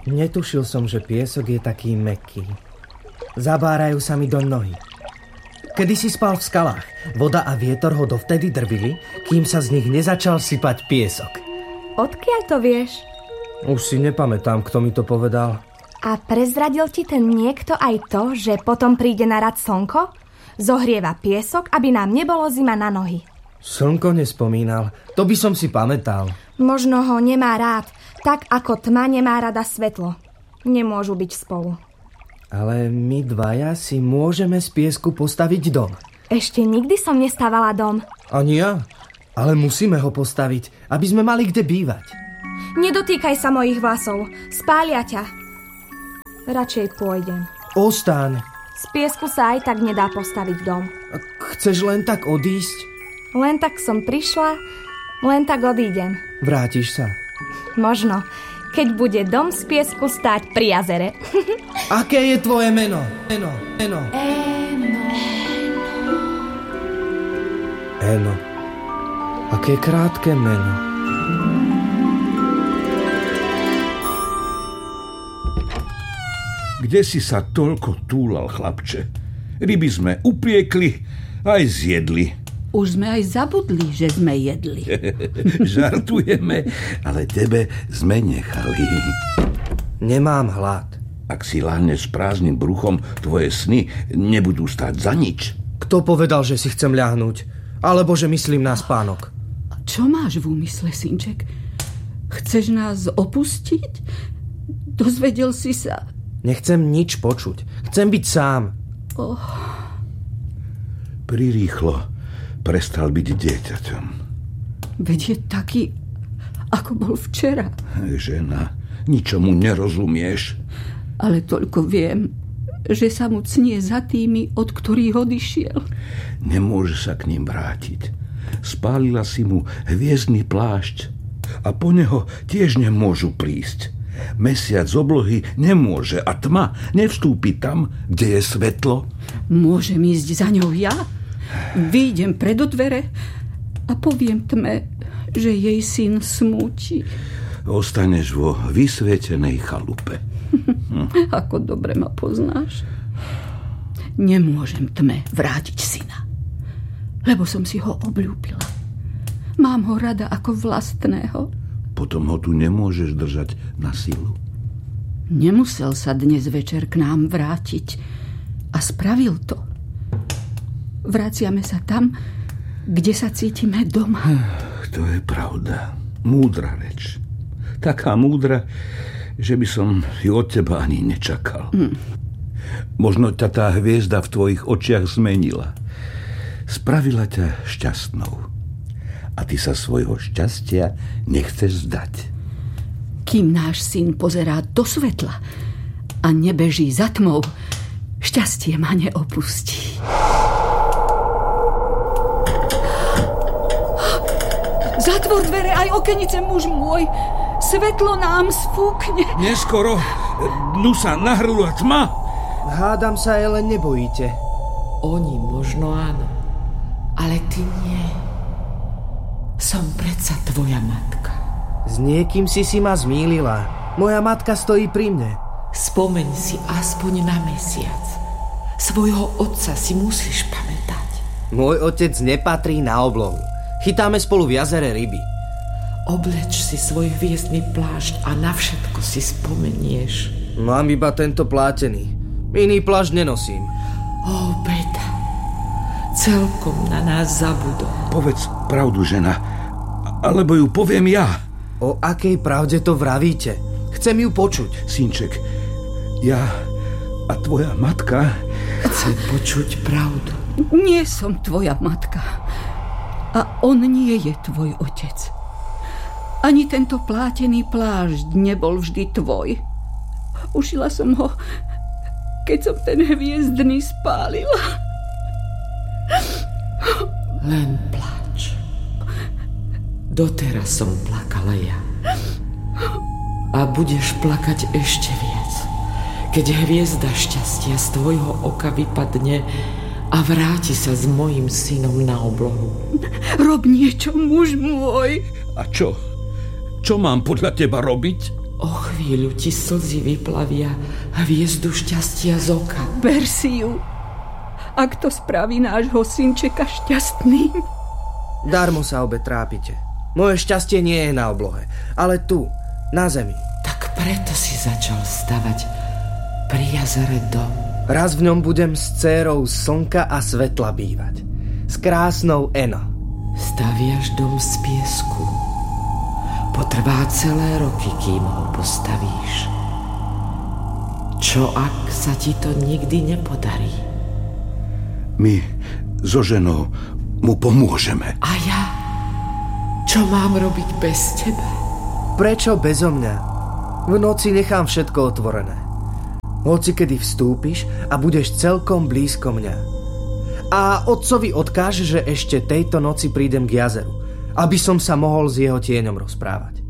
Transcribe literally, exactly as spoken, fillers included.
Netušil som, že piesok je taký mäkký. Zabárajú sa mi do nohy. Kedy si spal v skalách, voda a vietor ho dovtedy drvili, kým sa z nich nezačal sypať piesok. Odkiaľ to vieš? Už si nepamätám, kto mi to povedal. A prezradil ti ten niekto aj to, že potom príde na rad slnko? Zohrieva piesok, aby nám nebolo zima na nohy. Slnko nespomínal, to by som si pamätal. Možno ho nemá rád, tak ako tma nemá rada svetlo. Nemôžu byť spolu. Ale my dvaja si môžeme z piesku postaviť dom. Ešte nikdy som nestávala dom. Ani ja, ale musíme ho postaviť, aby sme mali kde bývať. Nedotýkaj sa mojich vlasov, spália ťa. Radšej pôjdem. Ostaň. Z piesku sa aj tak nedá postaviť dom. Chceš len tak odísť? Len tak som prišla, len tak odídem. Vrátiš sa? Možno, keď bude dom z piesku stáť pri jazere. Aké je tvoje meno? Meno, meno. Eno. Eno. Aké krátke meno. Kde si sa toľko túlal, chlapče? Ryby sme upiekli, aj zjedli. Už sme aj zabudli, že sme jedli. Žartujeme, ale tebe sme nechali. Nemám hlad. Ak si láhneš s prázdnym bruchom, tvoje sny nebudú stáť za nič. Kto povedal, že si chcem ľahnúť? Alebo že myslím na spánok? Čo máš v úmysle, synček? Chceš nás opustiť? Dozvedel si sa... Nechcem nič počuť. Chcem byť sám. Oh. Prirýchlo prestal byť dieťaťom. Veď je taký, ako bol včera. Žena, ničomu nerozumieš. Ale toľko viem, že sa mu cnie za tými, od ktorých odišiel. Nemôže sa k ním vrátiť. Spálila si mu hviezdny plášť a po neho tiež nemôžu prísť. Mesiac z oblohy nemôže a tma nevstúpi tam, kde je svetlo. Môžem ísť za ňou ja? Vyjdem pred dvere a poviem tme, že jej syn smúti. Ostaneš vo vysvietenej chalupe. Hm. Ako dobre ma poznáš. Nemôžem tme vrátiť syna, lebo som si ho obľúbila. Mám ho rada ako vlastného. Potom ho tu nemôžeš držať na silu. Nemusel sa dnes večer k nám vrátiť a spravil to. Vraciame sa tam, kde sa cítime doma. To je pravda. Múdra reč. Taká múdra, že by som ju od teba ani nečakal. Mm. Možno ťa tá hviezda v tvojich očiach zmenila. Spravila ťa šťastnou. A ty sa svojho šťastia nechceš vzdať. Kým náš syn pozerá do svetla a nebeží za tmou, šťastie ma neopustí. Zatvor dvere aj okenice, muž môj. Svetlo nám sfúkne. Neskoro. Dnu sa nahrlula tma. Hádam sa, aj len nebojíte. Oni možno áno, ale ty nie. Som predsa tvoja matka. S niekým si si ma zmýlila. Moja matka stojí pri mne. Spomeň si aspoň na mesiac. Svojho otca si musíš pamätať. Môj otec nepatrí na oblohu. Chytáme spolu v jazere ryby. Obleč si svoj hviezdny plášť a na všetko si spomenieš. Mám iba tento plátený. Iný plášť nenosím. Ó, beda. Celkom na nás zabudol. Povedz pravdu, žena, alebo ju poviem ja. O akej pravde to vravíte? Chcem ju počuť. Synček, ja a tvoja matka... Chcem počuť pravdu. Nie som tvoja matka. A on nie je tvoj otec. Ani tento plátený plášť nebol vždy tvoj. Ušila som ho, keď som ten hviezdny spálila. Len plač. Doteraz som plakala ja. A budeš plakať ešte viac, keď hviezda šťastia z tvojho oka vypadne a vráti sa s mojím synom na oblohu. Rob niečo, muž môj. A čo? Čo mám podľa teba robiť? O chvíľu ti slzy vyplavia hviezdu šťastia z oka. Ber si ju, ak to spraví nášho synčeka šťastným. Darmo sa obe trápite. Moje šťastie nie je na oblohe, ale tu, na zemi. Tak preto si začal stavať pri jazere dom. Raz v ňom budem s dcérou slnka a svetla bývať. S krásnou Eno. Staviaš dom z piesku. Potrvá celé roky, kým ho postavíš. Čo ak sa ti to nikdy nepodarí? My so ženou mu pomôžeme. A ja? Čo mám robiť bez teba? Prečo bezo mňa? V noci nechám všetko otvorené. Hoci kedy vstúpiš a budeš celkom blízko mňa. A otcovi odkáž, že ešte tejto noci prídem k jazeru, aby som sa mohol s jeho tieňom rozprávať.